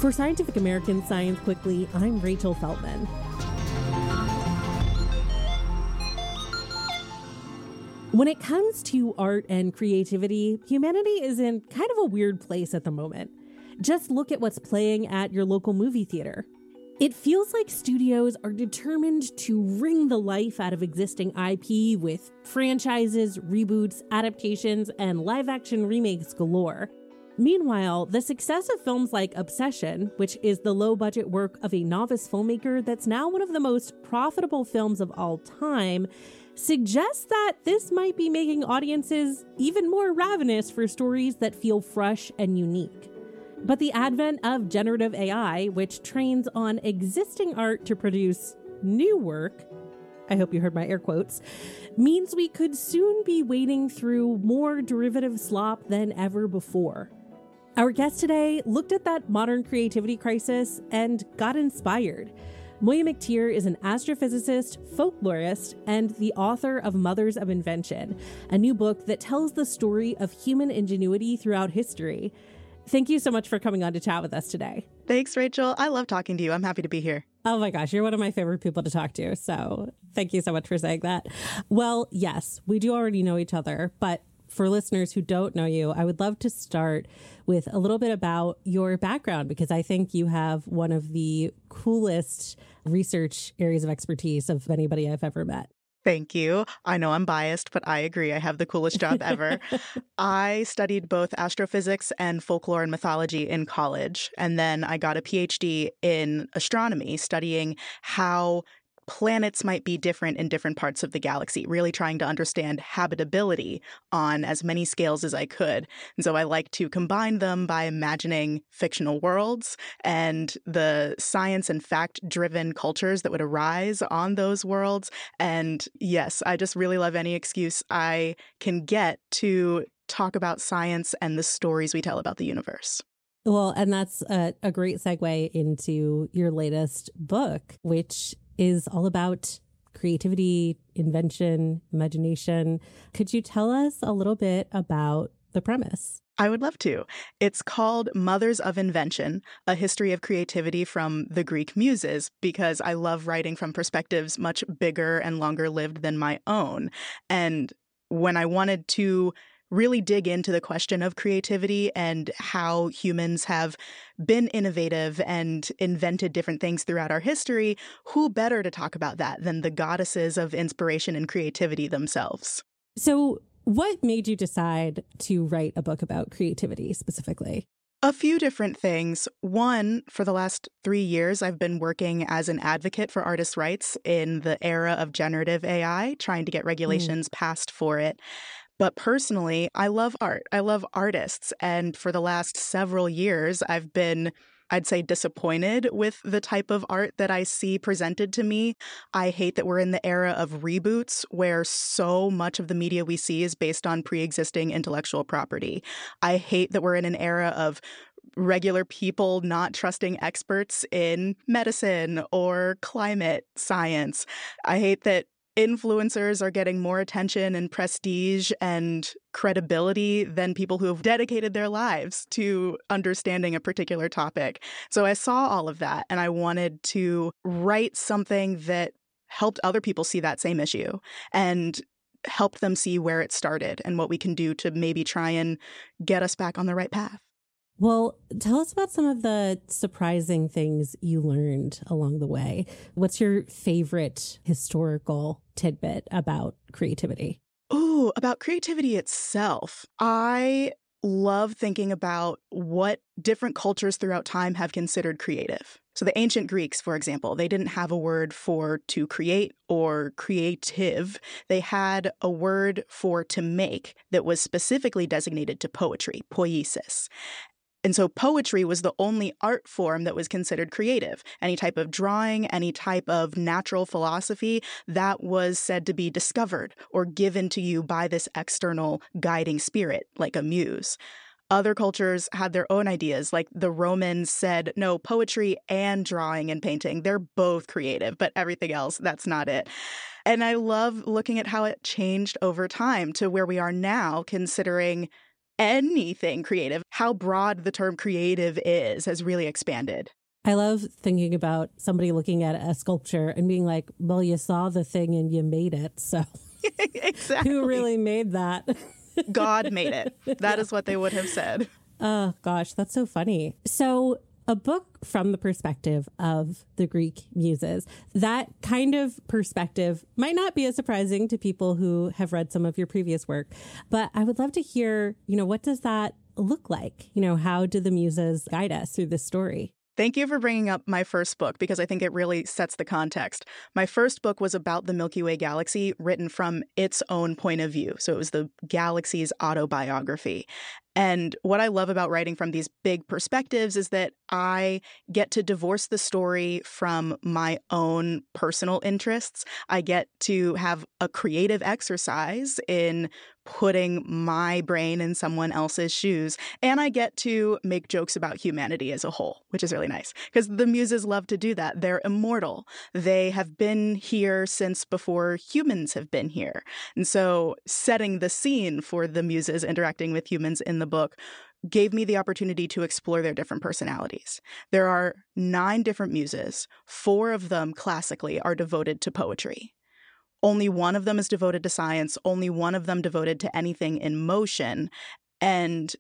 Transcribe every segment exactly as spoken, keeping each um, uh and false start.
For Scientific American Science Quickly, I'm Rachel Feltman. When it comes to art and creativity, humanity is in kind of a weird place at the moment. Just look at what's playing at your local movie theater. It feels like studios are determined to wring the life out of existing I P with franchises, reboots, adaptations, and live-action remakes galore. Meanwhile, the success of films like Obsession, which is the low-budget work of a novice filmmaker that's now one of the most profitable films of all time, suggests that this might be making audiences even more ravenous for stories that feel fresh and unique. But the advent of generative A I, which trains on existing art to produce new work, I hope you heard my air quotes, means we could soon be wading through more derivative slop than ever before. Our guest today looked at that modern creativity crisis and got inspired. Moya McTier is an astrophysicist, folklorist, and the author of Mothers of Invention, a new book that tells the story of human ingenuity throughout history. Thank you so much for coming on to chat with us today. Thanks, Rachel. I love talking to you. I'm happy to be here. Oh my gosh, you're one of my favorite people to talk to. So thank you so much for saying that. Well, yes, we do already know each other, but for listeners who don't know you, I would love to start with a little bit about your background, because I think you have one of the coolest research areas of expertise of anybody I've ever met. Thank you. I know I'm biased, but I agree. I have the coolest job ever. I studied both astrophysics and folklore and mythology in college. And then I got a P H D in astronomy, studying how planets might be different in different parts of the galaxy, really trying to understand habitability on as many scales as I could. And so I like to combine them by imagining fictional worlds and the science and fact-driven cultures that would arise on those worlds. And yes, I just really love any excuse I can get to talk about science and the stories we tell about the universe. Well, and that's a, a great segue into your latest book, which is all about creativity, invention, imagination. Could you tell us a little bit about the premise? I would love to. It's called Mothers of Invention, a history of creativity from the Greek muses, because I love writing from perspectives much bigger and longer lived than my own. And when I wanted to really dig into the question of creativity and how humans have been innovative and invented different things throughout our history, who better to talk about that than the goddesses of inspiration and creativity themselves? So what made you decide to write a book about creativity specifically? A few different things. One, for the last three years, I've been working as an advocate for artists' rights in the era of generative A I, trying to get regulations mm. passed for it. But personally, I love art. I love artists. And for the last several years, I've been, I'd say, disappointed with the type of art that I see presented to me. I hate that we're in the era of reboots where so much of the media we see is based on pre-existing intellectual property. I hate that we're in an era of regular people not trusting experts in medicine or climate science. I hate that influencers are getting more attention and prestige and credibility than people who have dedicated their lives to understanding a particular topic. So I saw all of that, and I wanted to write something that helped other people see that same issue and helped them see where it started and what we can do to maybe try and get us back on the right path. Well, tell us about some of the surprising things you learned along the way. What's your favorite historical tidbit about creativity? Ooh, about creativity itself. I love thinking about what different cultures throughout time have considered creative. So the ancient Greeks, for example, they didn't have a word for to create or creative. They had a word for to make that was specifically designated to poetry, poiesis. And so poetry was the only art form that was considered creative. Any type of drawing, any type of natural philosophy, that was said to be discovered or given to you by this external guiding spirit, like a muse. Other cultures had their own ideas, like the Romans said, no, poetry and drawing and painting, they're both creative, but everything else, that's not it. And I love looking at how it changed over time to where we are now, considering anything creative. How broad the term creative is has really expanded. I love thinking about somebody looking at a sculpture and being like, well, you saw the thing and you made it. So exactly. Who really made that? God made it. That yeah. is what they would have said. Oh, gosh, that's so funny. So a book from the perspective of the Greek muses, that kind of perspective might not be as surprising to people who have read some of your previous work, but I would love to hear, you know, what does that look like? You know, how do the muses guide us through this story? Thank you for bringing up my first book, because I think it really sets the context. My first book was about the Milky Way galaxy, written from its own point of view. So it was the galaxy's autobiography. And what I love about writing from these big perspectives is that I get to divorce the story from my own personal interests. I get to have a creative exercise in putting my brain in someone else's shoes. And I get to make jokes about humanity as a whole, which is really nice, because the muses love to do that. They're immortal. They have been here since before humans have been here. And so setting the scene for the muses interacting with humans in the book gave me the opportunity to explore their different personalities. There are nine different muses. Four of them classically are devoted to poetry. Only one of them is devoted to science. Only one of them devoted to anything in motion. And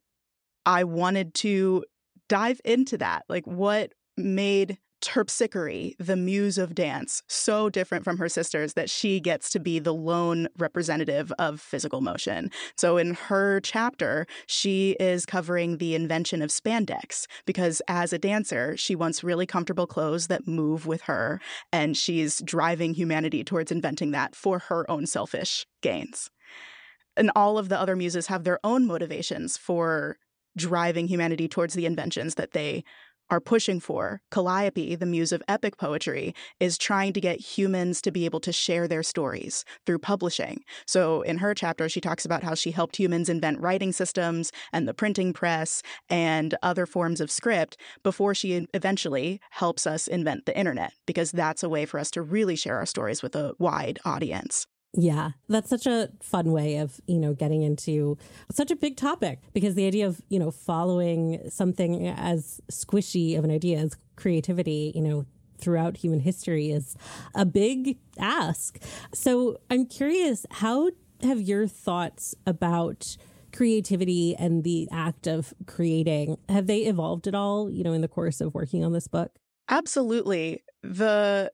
I wanted to dive into that. Like, what made Terpsichore, the muse of dance, so different from her sisters that she gets to be the lone representative of physical motion. So in her chapter, she is covering the invention of spandex, because as a dancer, she wants really comfortable clothes that move with her, and she's driving humanity towards inventing that for her own selfish gains. And all of the other muses have their own motivations for driving humanity towards the inventions that they are pushing for. Calliope, the muse of epic poetry, is trying to get humans to be able to share their stories through publishing. So in her chapter, she talks about how she helped humans invent writing systems and the printing press and other forms of script before she eventually helps us invent the internet, because that's a way for us to really share our stories with a wide audience. Yeah, that's such a fun way of, you know, getting into such a big topic, because the idea of, you know, following something as squishy of an idea as creativity, you know, throughout human history is a big ask. So I'm curious, how have your thoughts about creativity and the act of creating, have they evolved at all, you know, in the course of working on this book? Absolutely. The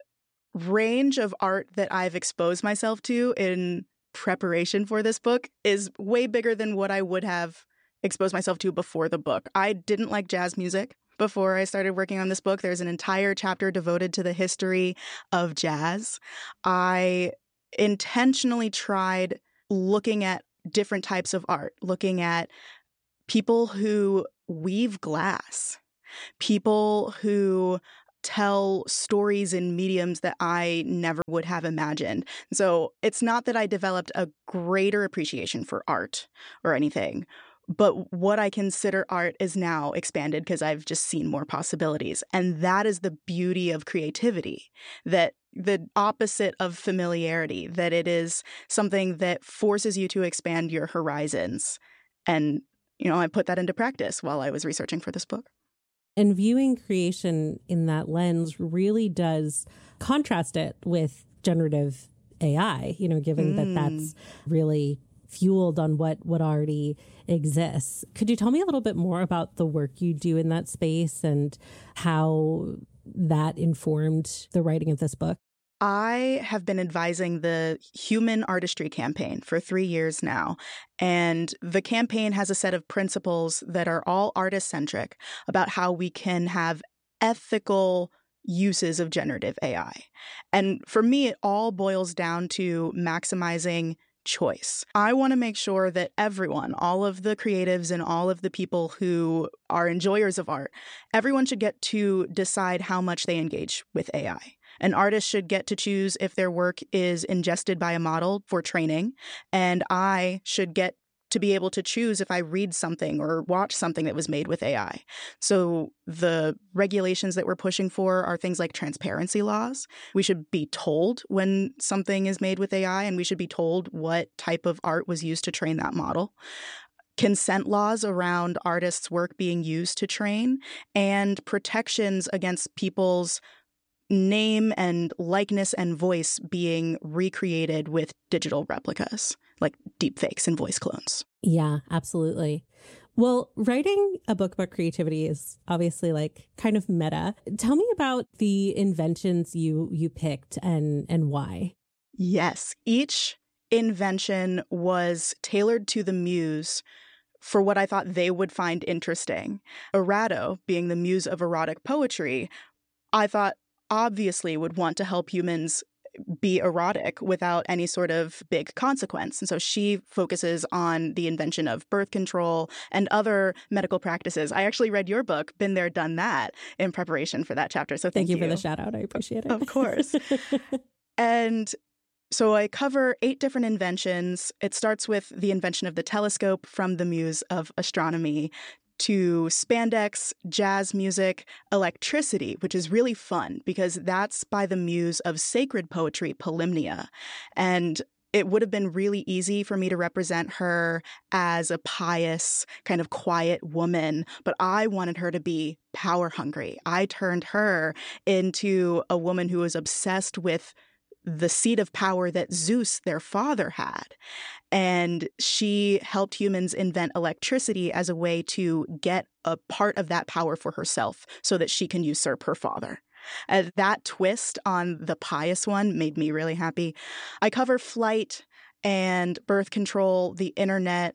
range of art that I've exposed myself to in preparation for this book is way bigger than what I would have exposed myself to before the book. I didn't like jazz music before I started working on this book. There's an entire chapter devoted to the history of jazz. I intentionally tried looking at different types of art, looking at people who weave glass, people who tell stories in mediums that I never would have imagined. So it's not that I developed a greater appreciation for art or anything, but what I consider art is now expanded because I've just seen more possibilities. And that is the beauty of creativity, that the opposite of familiarity, that it is something that forces you to expand your horizons. And, you know, I put that into practice while I was researching for this book. And viewing creation in that lens really does contrast it with generative A I, you know, given mm. that that's really fueled on what, what already exists. Could you tell me a little bit more about the work you do in that space and how that informed the writing of this book? I have been advising the Human Artistry Campaign for three years now, and the campaign has a set of principles that are all artist-centric about how we can have ethical uses of generative A I. And for me, it all boils down to maximizing choice. I want to make sure that everyone, all of the creatives and all of the people who are enjoyers of art, everyone should get to decide how much they engage with A I. An artist should get to choose if their work is ingested by a model for training, and I should get to be able to choose if I read something or watch something that was made with A I. So the regulations that we're pushing for are things like transparency laws. We should be told when something is made with A I, and we should be told what type of art was used to train that model. consent laws around artists' work being used to train, and protections against people's name and likeness and voice being recreated with digital replicas, like deepfakes and voice clones. Yeah, absolutely. Well, writing a book about creativity is obviously like kind of meta. Tell me about the inventions you you picked and and why. Yes, each invention was tailored to the muse for what I thought they would find interesting. Erato, being the muse of erotic poetry, I thought obviously would want to help humans be erotic without any sort of big consequence. And so she focuses on the invention of birth control and other medical practices. I actually read your book, Been There, Done That, in preparation for that chapter. So thank, thank you, you for the shout out. I appreciate it. Of course. And so I cover eight different inventions. It starts with the invention of the telescope from the muse of astronomy, to spandex, jazz music, electricity, which is really fun because that's by the muse of sacred poetry, Polymnia. And it would have been really easy for me to represent her as a pious, kind of quiet woman, but I wanted her to be power hungry. I turned her into a woman who was obsessed with the seat of power that Zeus, their father, had. And she helped humans invent electricity as a way to get a part of that power for herself so that she can usurp her father. Uh, that twist on the pious one made me really happy. I cover flight and birth control, the internet,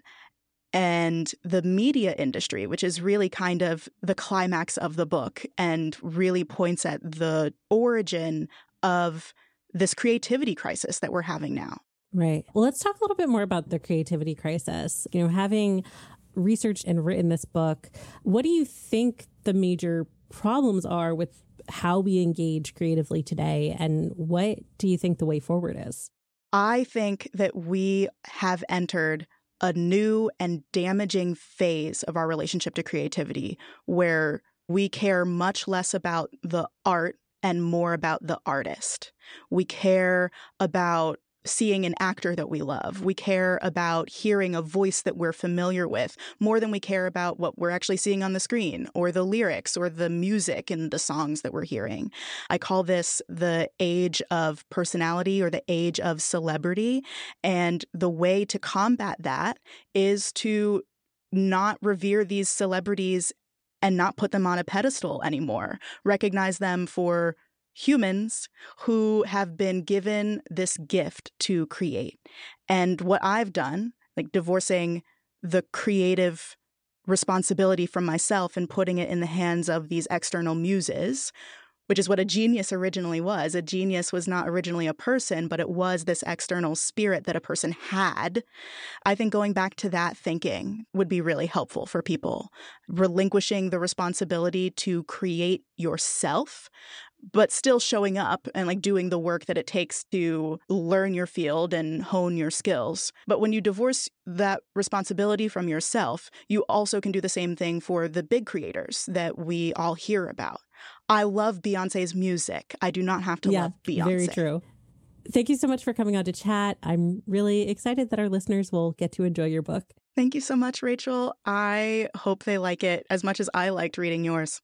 and the media industry, which is really kind of the climax of the book and really points at the origin of this creativity crisis that we're having now. Right. Well, let's talk a little bit more about the creativity crisis. You know, having researched and written this book, what do you think the major problems are with how we engage creatively today? And what do you think the way forward is? I think that we have entered a new and damaging phase of our relationship to creativity where we care much less about the art and more about the artist. We care about seeing an actor that we love. We care about hearing a voice that we're familiar with more than we care about what we're actually seeing on the screen or the lyrics or the music in the songs that we're hearing. I call this the age of personality or the age of celebrity. And the way to combat that is to not revere these celebrities and not put them on a pedestal anymore. Recognize them for humans who have been given this gift to create. And what I've done, like divorcing the creative responsibility from myself and putting it in the hands of these external muses, which is what a genius originally was. A genius was not originally a person, but it was this external spirit that a person had. I think going back to that thinking would be really helpful for people. Relinquishing the responsibility to create yourself, but still showing up and like doing the work that it takes to learn your field and hone your skills. But when you divorce that responsibility from yourself, you also can do the same thing for the big creators that we all hear about. I love Beyonce's music. I do not have to yeah, love Beyonce. Very true. Thank you so much for coming on to chat. I'm really excited that our listeners will get to enjoy your book. Thank you so much, Rachel. I hope they like it as much as I liked reading yours.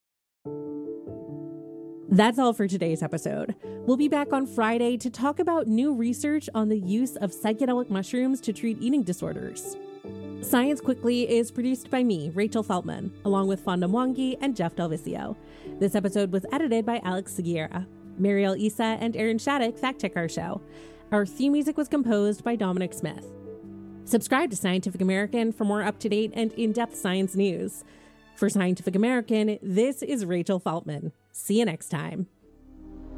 That's all for today's episode. We'll be back on Friday to talk about new research on the use of psychedelic mushrooms to treat eating disorders. Science Quickly is produced by me, Rachel Feltman, along with Fonda Mwangi and Jeff Delvicio. This episode was edited by Alex Seguera. Mariel Issa and Aaron Shattuck fact-check our show. Our theme music was composed by Dominic Smith. Subscribe to Scientific American for more up-to-date and in-depth science news. For Scientific American, this is Rachel Feltman. See you next time.